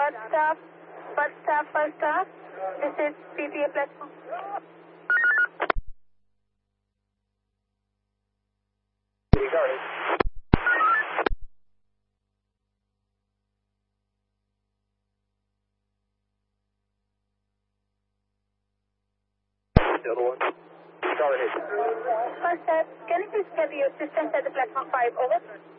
First staff. This is PTA platform. The other one. Go ahead. First staff, can you please get the assistance at the platform 5? Over.